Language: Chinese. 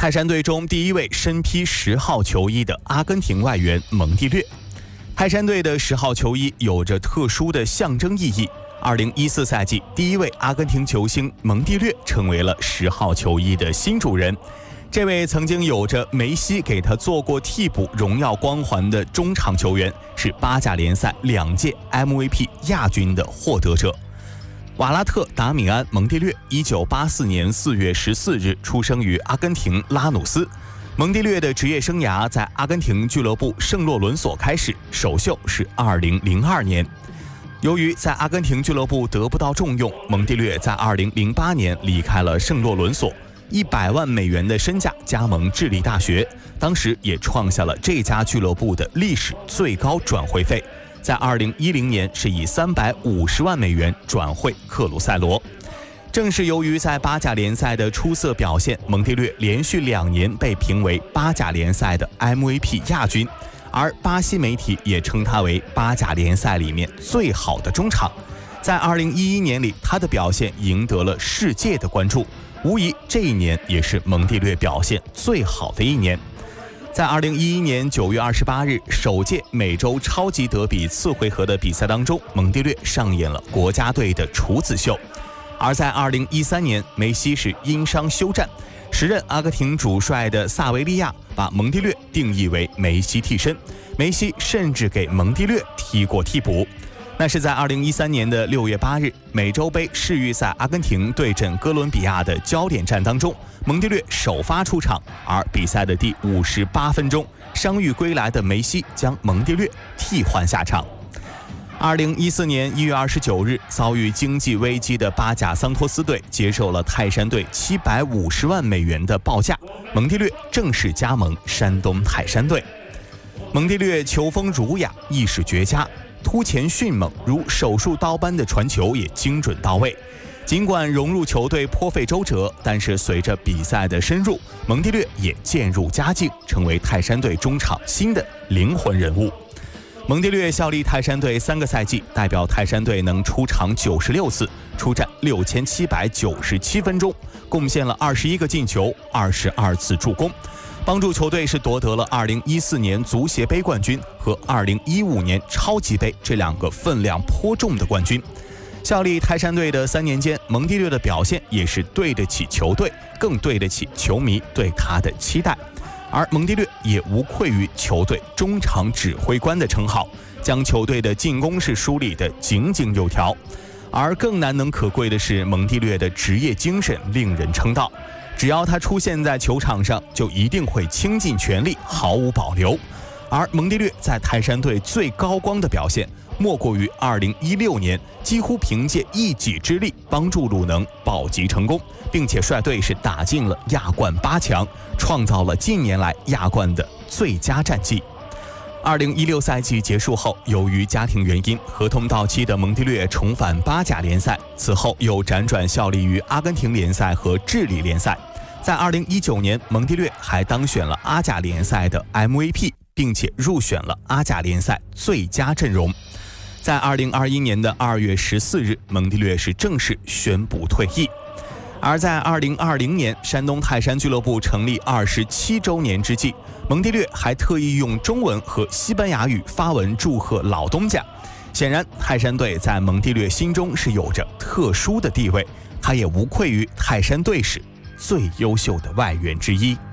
泰山队中第一位身披10号球衣的阿根廷外援蒙蒂略。泰山队的10号球衣有着特殊的象征意义。2014赛季，第一位阿根廷球星蒙蒂略成为了10号球衣的新主人。这位曾经有着梅西给他做过替补荣耀光环的中场球员，是巴甲联赛2届 MVP 亚军的获得者。瓦拉特·达米安·蒙蒂略1984年4月14日出生于阿根廷拉努斯。蒙蒂略的职业生涯在阿根廷俱乐部圣洛伦索开始，首秀是2002年。由于在阿根廷俱乐部得不到重用，蒙蒂略在2008年离开了圣洛伦索，100万美元的身价加盟智利大学，当时也创下了这家俱乐部的历史最高转会费。在2010年是以350万美元转会克鲁塞罗。正是由于在巴甲联赛的出色表现，蒙蒂略连续2年被评为巴甲联赛的 MVP 亚军，而巴西媒体也称他为巴甲联赛里面最好的中场。在2011年里，他的表现赢得了世界的关注，无疑这一年也是蒙蒂略表现最好的一年。在2011年9月28日首届美洲超级德比次回合的比赛当中，蒙蒂略上演了国家队的处子秀。而在2013年，梅西是因伤休战，时任阿根廷主帅的萨维利亚把蒙蒂略定义为梅西替身，梅西甚至给蒙蒂略踢过替补。那是在2013年的6月8日，美洲杯世预赛阿根廷对阵哥伦比亚的焦点战当中，蒙蒂略首发出场，而比赛的第58分钟，伤愈归来的梅西将蒙蒂略替换下场。2014年1月29日，遭遇经济危机的巴甲桑托斯队接受了泰山队750万美元的报价，蒙蒂略正式加盟山东泰山队。蒙蒂略球风儒雅，意识绝佳，突前迅猛，如手术刀般的传球也精准到位。尽管融入球队颇费周折，但是随着比赛的深入，蒙蒂略也渐入佳境，成为泰山队中场新的灵魂人物。蒙蒂略效力泰山队3个赛季，代表泰山队能出场96次，出战6797分钟，贡献了21个进球，22次助攻，帮助球队是夺得了2014年足协杯冠军和2015年超级杯这2个分量颇重的冠军。效力泰山队的3年间，蒙蒂略的表现也是对得起球队，更对得起球迷对他的期待。而蒙蒂略也无愧于球队中场指挥官的称号，将球队的进攻是梳理得井井有条。而更难能可贵的是，蒙蒂略的职业精神令人称道，只要他出现在球场上，就一定会倾尽全力，毫无保留。而蒙蒂略在泰山队最高光的表现，莫过于2016年几乎凭借一己之力帮助鲁能保级成功，并且率队是打进了亚冠8强，创造了近年来亚冠的最佳战绩。2016赛季结束后，由于家庭原因，合同到期的蒙蒂略重返巴甲联赛，此后又辗转效力于阿根廷联赛和智利联赛。在2019年，蒙蒂略还当选了阿甲联赛的 MVP， 并且入选了阿甲联赛最佳阵容。在2021年的2月14日，蒙蒂略是正式宣布退役。而在2020年，山东泰山俱乐部成立27周年之际，蒙蒂略还特意用中文和西班牙语发文祝贺老东家。显然，泰山队在蒙蒂略心中是有着特殊的地位，他也无愧于泰山队史最优秀的外援之一。